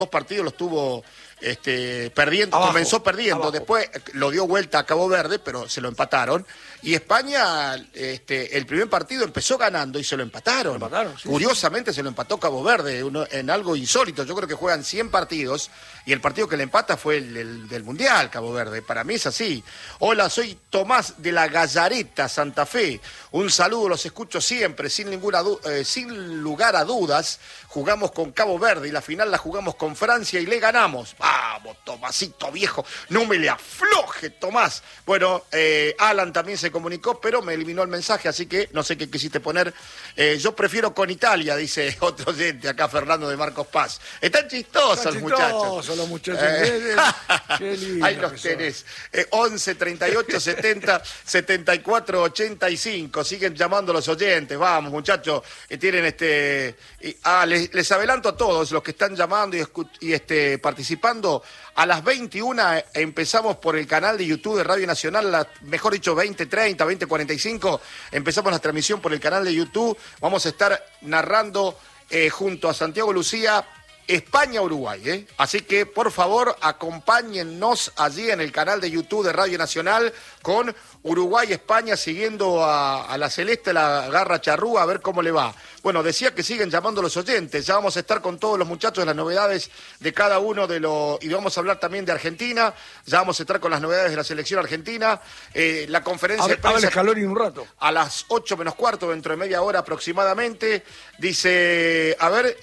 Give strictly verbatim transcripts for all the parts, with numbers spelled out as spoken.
dos partidos los tuvo este, perdiendo, abajo, comenzó perdiendo, abajo. después lo dio vuelta a Cabo Verde, pero se lo empataron. Y España, este, el primer partido empezó ganando y se lo empataron. Lo empataron, sí, Curiosamente sí. Se lo empató Cabo Verde, uno, en algo insólito. Yo creo que juegan cien partidos y el partido que le empata fue el, el del Mundial, Cabo Verde. Para mí es así. Hola, soy Tomás de la Gallareta, Santa Fe. Un saludo, los escucho siempre, sin ninguna du- eh, sin lugar a dudas. Jugamos con Cabo Verde y la final la jugamos con Francia y le ganamos. Vamos, Tomasito viejo, no me le afloje, Tomás. Bueno, eh, Alan también se comunicó, pero me eliminó el mensaje, así que no sé qué quisiste poner. Eh, yo prefiero con Italia, dice otro oyente acá, Fernando de Marcos Paz. Están chistosos Están los muchachos. chistosos los muchachos. Eh, Qué lindo ahí los que tenés. Eh, once, treinta y ocho, setenta, setenta y cuatro, ochenta y cinco. Siguen llamando los oyentes. Vamos, muchachos. Eh, tienen este. y- ah, les, les adelanto a todos los que están llamando y, escu- y este, participando. A las veintiuna empezamos por el canal de YouTube de Radio Nacional, la, mejor dicho, veinte treinta, veinte cuarenta y cinco. Empezamos la transmisión por el canal de YouTube. Vamos a estar narrando eh, junto a Santiago Lucía España-Uruguay, ¿eh? Así que, por favor, acompáñennos allí en el canal de YouTube de Radio Nacional con Uruguay-España, siguiendo a, a la Celeste, la Garra Charrúa, a ver cómo le va. Bueno, decía que siguen llamando los oyentes, ya vamos a estar con todos los muchachos, las novedades de cada uno de los... Y vamos a hablar también de Argentina, ya vamos a estar con las novedades de la selección argentina, eh, la conferencia de Habla prensa... Scaloni un rato. A las ocho menos cuarto, dentro de media hora aproximadamente. Dice, a ver,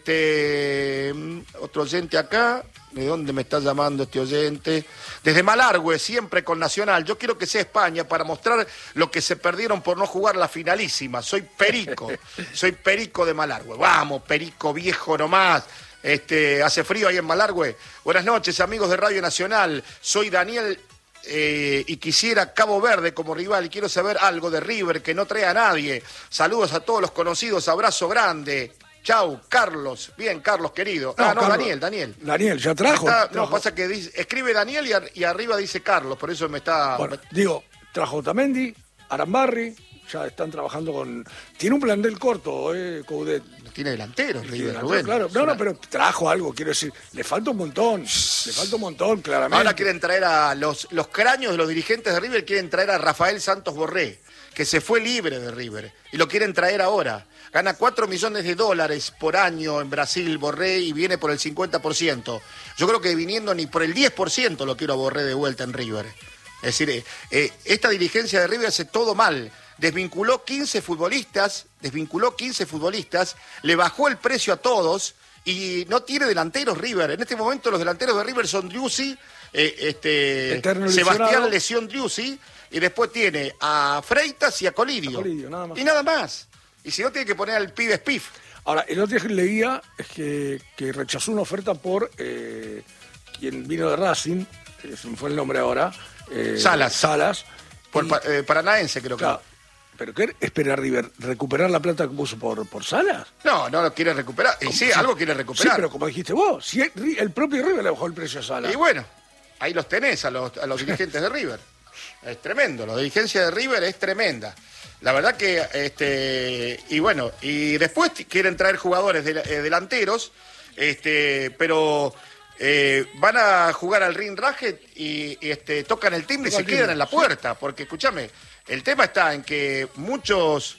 este otro oyente acá. ¿De dónde me está llamando este oyente? Desde Malargüe, siempre con Nacional. Yo quiero que sea España para mostrar lo que se perdieron por no jugar la finalísima. Soy Perico, soy Perico de Malargüe. Vamos, Perico viejo nomás. Este, hace frío ahí en Malargüe. Buenas noches, amigos de Radio Nacional. Soy Daniel eh, y quisiera Cabo Verde como rival. Y quiero saber algo de River que no trae a nadie. Saludos a todos los conocidos. Abrazo grande. Chau, Carlos. Bien, Carlos, querido. No, ah, no, Carlos. Daniel, Daniel. Daniel, ya trajo. Está- trajo. no, pasa que dice- escribe Daniel y, ar- y arriba dice Carlos, por eso me está... Bueno, digo, trajo Otamendi, Arambarri, ya están trabajando con... Tiene un plantel corto, eh, Coudet. Tiene delanteros, Tiene River, delantero, Rubén. claro. No, no, pero trajo algo, quiero decir. Le falta un montón. Le falta un montón, claramente. Ahora quieren traer a los, los cráneos de los dirigentes de River, quieren traer a Rafael Santos Borré, que se fue libre de River, y lo quieren traer ahora. Gana cuatro millones de dólares por año en Brasil, Borré, y viene por el cincuenta por ciento. Yo creo que viniendo ni por el diez por ciento lo quiero a Borré de vuelta en River. Es decir, eh, eh, esta dirigencia de River hace todo mal. Desvinculó quince futbolistas, desvinculó quince futbolistas, le bajó el precio a todos y no tiene delanteros River. En este momento los delanteros de River son Driussi, eh, este, Eterno Sebastián lesionado. Lesión Driussi, y después tiene a Freitas y a Colidio. A Colidio, nada más. Y nada más. Y si no, tiene que poner al pibe Spiff. Ahora, el otro día que leía es que, que rechazó una oferta por eh, quien vino de Racing, eh, se me fue el nombre ahora. eh, Salas. Salas. Por y- pa- eh, Paranaense, creo que. claro, ¿pero qué espera River? ¿Recuperar la plata que puso por, por Salas? No, no lo quiere recuperar. Y sí, algo quiere Sí, recuperar. pero como dijiste vos, si el, el propio River le bajó el precio a Salas. Y bueno, ahí los tenés a los, a los dirigentes de River. Es tremendo, la dirigencia de River es tremenda. La verdad que, este, y bueno, y después t- quieren traer jugadores de- eh, delanteros, este, pero eh, van a jugar al ring raje y, y, este, tocan el timbre y Toca se el quedan timbre, en la sí. puerta, porque escúchame, el tema está en que muchos,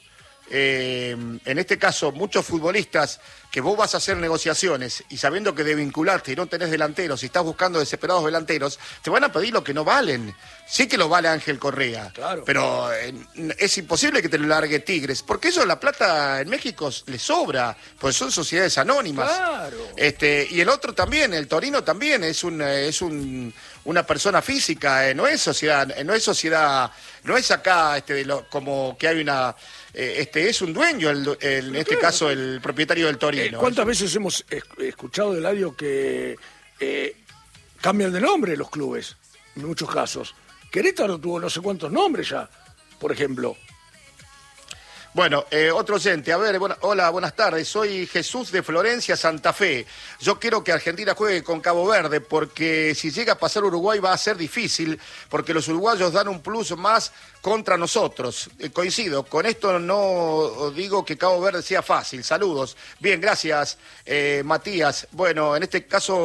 eh, en este caso, muchos futbolistas que vos vas a hacer negociaciones y sabiendo que de vincularte y no tenés delanteros y estás buscando desesperados delanteros, te van a pedir lo que no valen. Sí que lo vale Ángel Correa, Claro. pero eh, es imposible que te lo largue Tigres, porque eso la plata en México les sobra, pues son sociedades anónimas. Claro. Este, y el otro también, el Torino también es un eh, es un, una persona física, eh, no es sociedad, eh, no es sociedad, no es acá este de lo, como que hay una eh, este es un dueño, el, el- en este caso el propietario del Torino. Eh, ¿Cuántas veces hemos es- escuchado de Eladio que eh, cambian de nombre los clubes? En muchos casos. Querétaro tuvo no sé cuántos nombres ya, por ejemplo. Bueno, eh, otro oyente, a ver, bueno, hola, buenas tardes, soy Jesús de Florencia, Santa Fe. Yo quiero que Argentina juegue con Cabo Verde, porque si llega a pasar Uruguay va a ser difícil, porque los uruguayos dan un plus más contra nosotros. Eh, coincido, con esto no digo que Cabo Verde sea fácil. Saludos. Bien, gracias, eh, Matías. Bueno, en este caso...